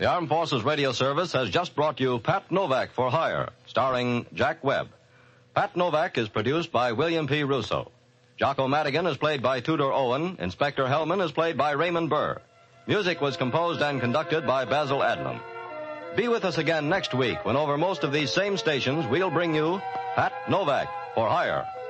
The Armed Forces Radio Service has just brought you Pat Novak for Hire, starring Jack Webb. Pat Novak is produced by William P. Russo. Jocko Madigan is played by Tudor Owen. Inspector Hellman is played by Raymond Burr. Music was composed and conducted by Basil Adlam. Be with us again next week when over most of these same stations we'll bring you Pat Novak for Hire.